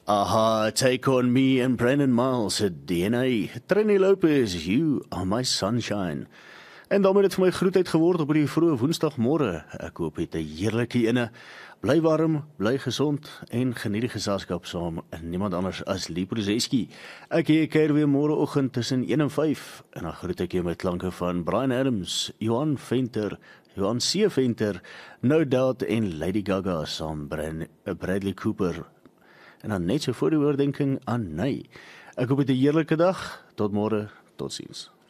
Aha, take on me and Brandon Miles, het DNA. Trini Lopez, you are my sunshine. En dan het dit vir my groetheid geword op die vroeë woensdagmôre. Ek hoop het 'n heerlike ene. Bly warm, bly gesond en geniet die geselskap saam en niemand anders as Lee Prozeski. Ek keer weer môreoggend tussen 1 en 5 en dan groet ek jou met klanke van Bryan Adams, Johan Venter, Johan C. Venter, No Doubt en Lady Gaga saam Bradley Cooper. En dan net so voor die oordenking aan Nay. Ek hoop het 'n heerlike dag. Tot môre, totsiens.